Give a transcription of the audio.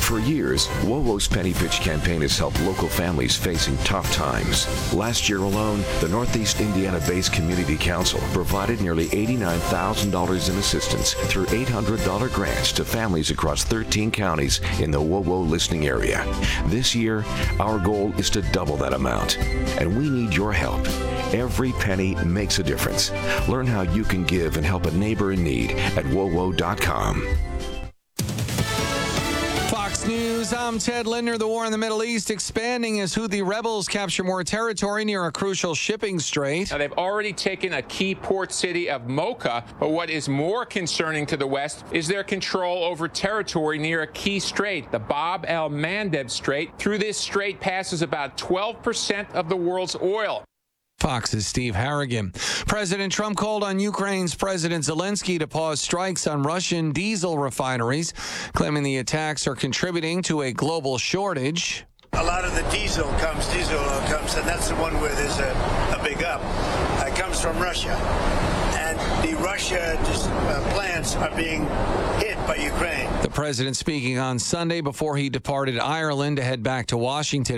For years, WOWO's Penny Pitch campaign has helped local families facing tough times. Last year alone, the Northeast Indiana-based Community Council provided nearly $89,000 in assistance through $800 grants to families across 13 counties in the WOWO listening area. This year, our goal is to double that amount, and we need your help. Every penny makes a difference. Learn how you can give and help a neighbor in need at WOWO.com. Fox News, I'm Ted Linder. The war in the Middle East expanding as Houthi rebels capture more territory near a crucial shipping strait. Now, they've already taken a key port city of Mocha, but what is more concerning to the West is their control over territory near a key strait, the Bab el-Mandeb Strait. Through this strait passes about 12% of the world's oil. Fox's Steve Harrigan. President Trump called on Ukraine's President Zelensky to pause strikes on Russian diesel refineries, claiming the attacks are contributing to a global shortage. A lot of the diesel oil comes, and that's the one where there's a big up. It comes from Russia. And the Russia plants are being hit by Ukraine. The president speaking on Sunday before he departed Ireland to head back to Washington.